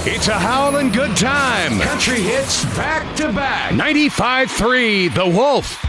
It's a howlin' good time. Country hits back to back. 95.3 The Wolf.